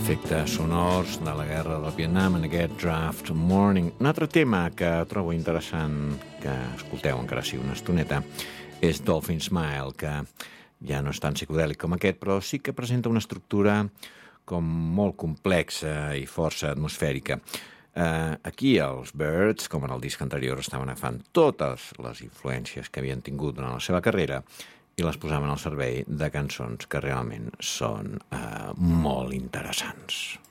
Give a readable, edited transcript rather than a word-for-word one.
efectes sonors de la guerra del Vietnam en aquest Draft Morning. Un altre tema que trobo interessant que escolteu encara sí una estoneta és Dolphin Smile, que ja no és tan psicodèlic com aquest, però sí que presenta una estructura com molt complexa i força atmosfèrica. Aquí els Byrds, com en el disc anterior, estaven agafant totes les influències que havien tingut durant la seva carrera i les posaven al servei de cançons que realment són molt interessants.